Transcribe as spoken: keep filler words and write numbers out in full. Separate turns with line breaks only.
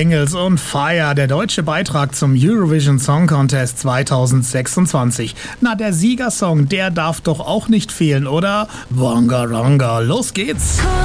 Engels und Fire, der deutsche Beitrag zum Eurovision Song Contest zweitausendsechsundzwanzig. Na, der Siegersong, der darf doch auch nicht fehlen, oder? Wonga Wonga, los geht's!